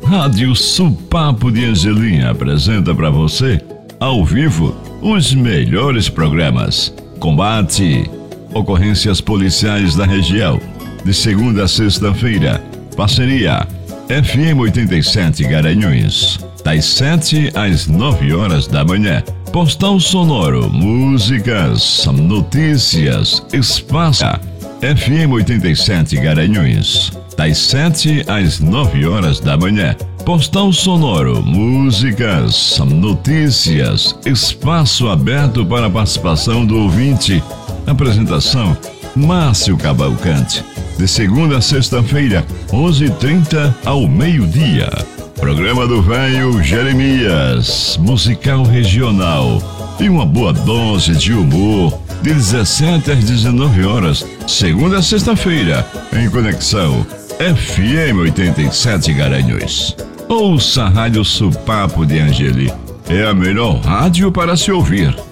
Rádio Supapo de Angelim apresenta para você, ao vivo, os melhores programas. Combate, ocorrências policiais da região. De segunda a sexta-feira, parceria FM 87 Garanhuns. Das 7 às 9 horas da manhã. Postal sonoro, músicas, notícias, espaço. FM 87 Garanhuns. Das 7 às 9 horas da manhã. Postal sonoro, músicas, notícias, espaço aberto para a participação do ouvinte. Apresentação, Márcio Cavalcante. De segunda a sexta-feira, 11h30 ao meio-dia. Programa do Velho Jeremias, musical regional. E uma boa dose de humor, de 17 às 19 horas, segunda a sexta-feira, em conexão FM 87 Garanhuns. Ouça a Rádio Supapo de Angelim. É a melhor rádio para se ouvir.